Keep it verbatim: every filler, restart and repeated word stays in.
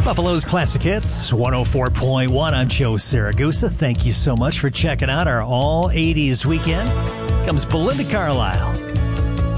Buffalo's Classic Hits, one oh four point one. I'm Joe Saragusa. Thank you so much for checking out our all eighties weekend. Comes Belinda Carlisle.